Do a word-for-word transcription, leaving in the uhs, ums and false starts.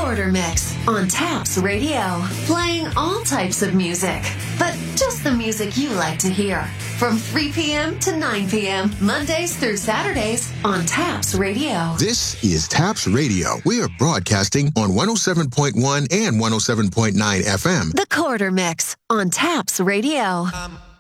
Quarter Mix on Taps Radio. Playing all types of music, but just the music you like to hear. From three p.m. to nine p.m., Mondays through Saturdays on Taps Radio. This is Taps Radio. We are broadcasting on one oh seven point one and one oh seven point nine F M. The Quarter Mix on Taps Radio. Um.